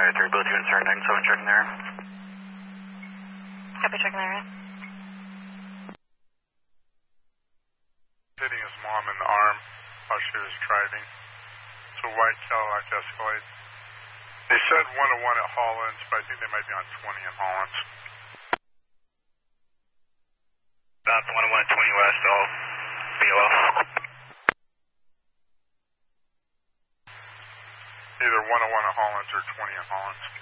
Sky 3, Blue 2 and Star 97, checking there. Copy, checking there. Hitting his mom in the arm while she was driving. It's a white Cadillac Escalade. They said 101 at Hollins, but I think they might be on 20 in Hollins. About 101 at 20 West, I'll be off. Either 101 at Hollins or 20 in Hollins.